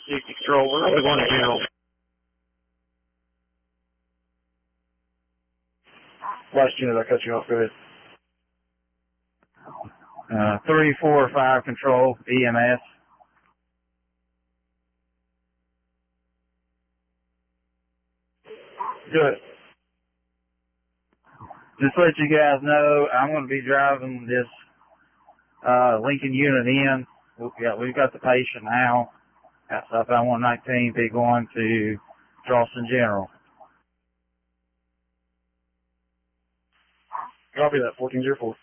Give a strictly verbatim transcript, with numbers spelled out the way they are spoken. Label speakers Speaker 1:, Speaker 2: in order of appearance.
Speaker 1: sixty control. We're only going to general.
Speaker 2: Last unit, I cut you off. Go ahead.
Speaker 3: Uh, three, four, five control, E M S.
Speaker 2: Good.
Speaker 3: Just to let you guys know, I'm going to be driving this uh, Lincoln unit in. We've got, we've got the patient now at southbound one nineteen. Be going to Charleston General.
Speaker 2: Copy that, fourteen oh four.